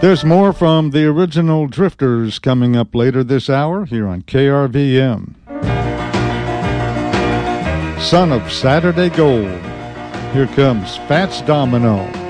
There's more from the original Drifters coming up later this hour here on KRVM. Son of Saturday Gold. Here comes Fats Domino.